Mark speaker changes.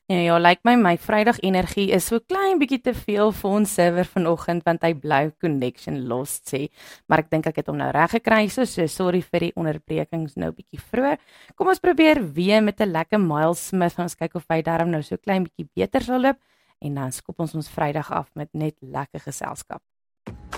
Speaker 1: Ja, lyk my Vrydag energie is so klein bietjie te veel vir ons server vanoggend want hy bly connection lost sê. Maar ek dink ek het hom nou reg gekry, so sorry vir die onderbrekings nou bietjie vroeër. Kom ons probeer weer met 'n lekker Miles Smith, ons kyk of hy daarom nou so klein bietjie beter sal loop en dan skop ons Vrydag af met net lekker geselskap.